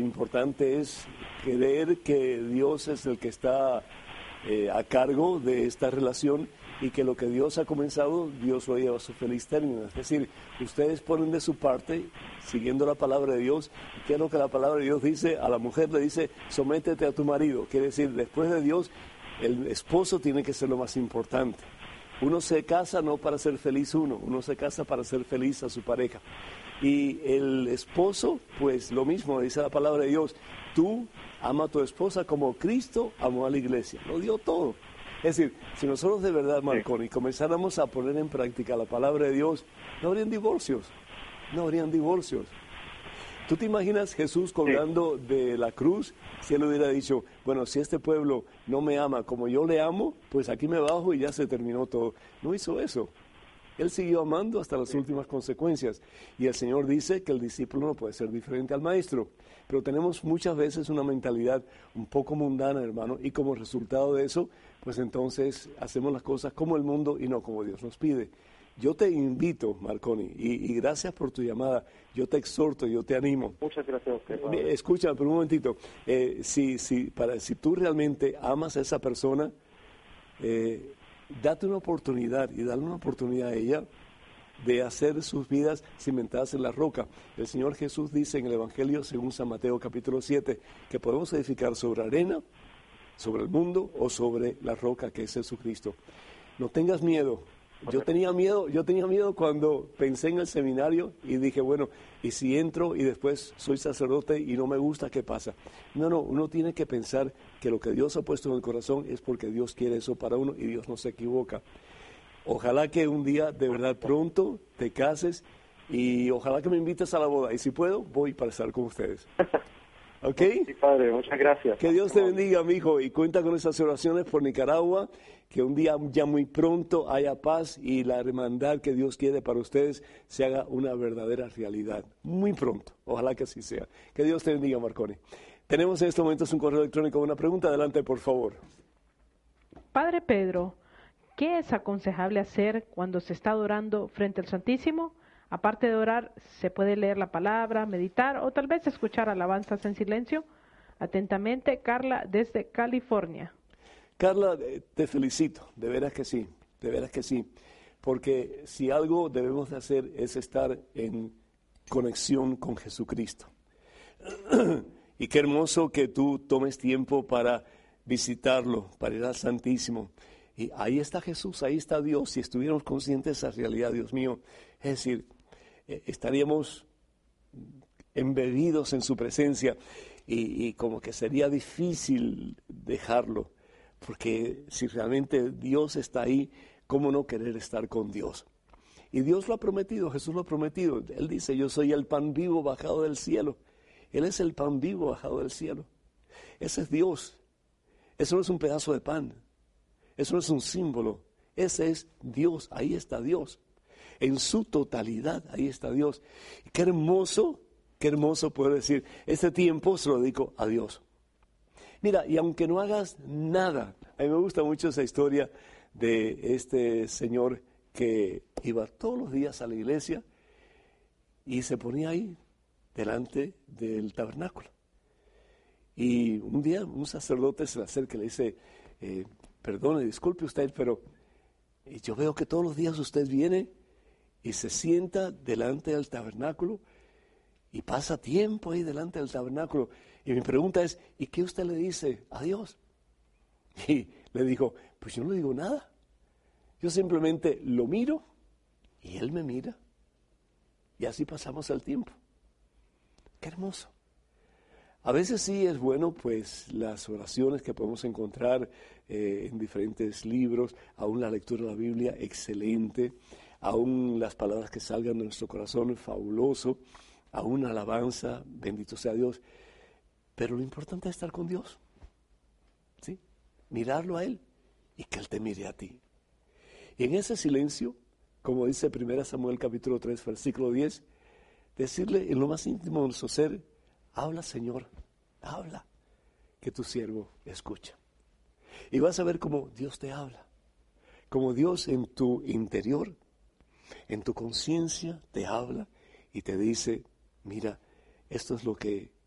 importante es creer que Dios es el que está a cargo de esta relación y que lo que Dios ha comenzado, Dios lo lleva a su feliz término. Es decir, ustedes ponen de su parte, siguiendo la palabra de Dios. ¿Qué es lo que la palabra de Dios dice? A la mujer le dice, sométete a tu marido. Quiere decir, después de Dios, el esposo tiene que ser lo más importante. Uno se casa no para ser feliz uno se casa para ser feliz a su pareja. Y el esposo, pues lo mismo, dice la palabra de Dios, tú ama a tu esposa como Cristo amó a la iglesia, lo dio todo. Es decir, si nosotros de verdad, Marconi, comenzáramos a poner en práctica la palabra de Dios, no habrían divorcios. ¿Tú te imaginas Jesús colgando de la cruz? Si él hubiera dicho, bueno, si este pueblo no me ama como yo le amo, pues aquí me bajo y ya se terminó todo. No hizo eso. Él siguió amando hasta las últimas consecuencias. Y el Señor dice que el discípulo no puede ser diferente al maestro. Pero tenemos muchas veces una mentalidad un poco mundana, hermano, y como resultado de eso, pues entonces hacemos las cosas como el mundo y no como Dios nos pide. Yo te invito, Marconi, y gracias por tu llamada. Yo te exhorto, yo te animo. Muchas gracias a usted. Escucha, por un momentito. Si tú realmente amas a esa persona, date una oportunidad y dale una oportunidad a ella de hacer sus vidas cimentadas en la roca. El Señor Jesús dice en el Evangelio, según San Mateo capítulo 7, que podemos edificar sobre arena, sobre el mundo o sobre la roca que es Jesucristo. No tengas miedo. Yo tenía miedo cuando pensé en el seminario y dije, bueno, ¿y si entro y después soy sacerdote y no me gusta, qué pasa? No, uno tiene que pensar que lo que Dios ha puesto en el corazón es porque Dios quiere eso para uno y Dios no se equivoca. Ojalá que un día, de verdad, pronto te cases y ojalá que me invites a la boda. Y si puedo, voy para estar con ustedes. ¿Ok? Sí, padre, muchas gracias. Que Dios te bendiga, mi hijo, y cuenta con esas oraciones por Nicaragua, que un día ya muy pronto haya paz y la hermandad que Dios quiere para ustedes se haga una verdadera realidad. Muy pronto, ojalá que así sea. Que Dios te bendiga, Marconi. Tenemos en estos momentos un correo electrónico, una pregunta, adelante, por favor. Padre Pedro, ¿qué es aconsejable hacer cuando se está adorando frente al Santísimo? Aparte de orar, ¿se puede leer la palabra, meditar o tal vez escuchar alabanzas en silencio? Atentamente, Carla, desde California. Carla, te felicito, de veras que sí, porque si algo debemos de hacer es estar en conexión con Jesucristo. Y qué hermoso que tú tomes tiempo para visitarlo, para ir al Santísimo. Y ahí está Jesús, ahí está Dios. Si estuviéramos conscientes de esa realidad, Dios mío, es decir, estaríamos embebidos en su presencia y como que sería difícil dejarlo, porque si realmente Dios está ahí, ¿cómo no querer estar con Dios? Y Dios lo ha prometido, Jesús lo ha prometido. Él dice, yo soy el pan vivo bajado del cielo. Él es el pan vivo bajado del cielo. Ese es Dios. Eso no es un pedazo de pan. Eso no es un símbolo. Ese es Dios. Ahí está Dios. En su totalidad, ahí está Dios. Y qué hermoso poder decir, este tiempo se lo dedico a Dios. Mira, y aunque no hagas nada, a mí me gusta mucho esa historia de este señor que iba todos los días a la iglesia y se ponía ahí delante del tabernáculo. Y un día un sacerdote se le acerca y le dice, perdone, disculpe usted, pero yo veo que todos los días usted viene y se sienta delante del tabernáculo y pasa tiempo ahí delante del tabernáculo. Y mi pregunta es, ¿y qué usted le dice a Dios? Y le dijo, pues yo no le digo nada. Yo simplemente lo miro y Él me mira. Y así pasamos el tiempo. Qué hermoso. A veces sí es bueno, pues, las oraciones que podemos encontrar en diferentes libros, aún la lectura de la Biblia, excelente, aún las palabras que salgan de nuestro corazón, fabuloso, aún alabanza, bendito sea Dios. Pero lo importante es estar con Dios, ¿sí? Mirarlo a Él y que Él te mire a ti. Y en ese silencio, como dice 1 Samuel capítulo 3, versículo 10, decirle en lo más íntimo de nuestro ser, habla, Señor, habla, que tu siervo escucha. Y vas a ver cómo Dios te habla, como Dios en tu interior, en tu conciencia te habla y te dice, mira, esto es lo que